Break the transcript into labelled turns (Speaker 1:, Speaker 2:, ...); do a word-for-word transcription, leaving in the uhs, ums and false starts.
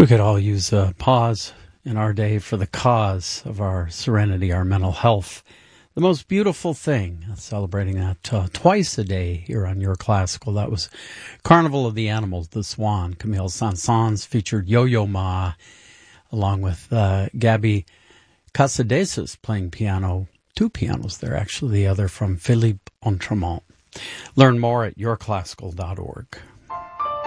Speaker 1: We could all use a pause in our day for the cause of our serenity, our mental health. The most beautiful thing, celebrating that uh, twice a day here on Your Classical. That was Carnival of the Animals, The Swan. Camille Saint-Saëns featured Yo-Yo Ma, along with uh, Gabby Casadesus playing piano. Two pianos there, actually, the other from Philippe Entremont. Learn more at your classical dot org.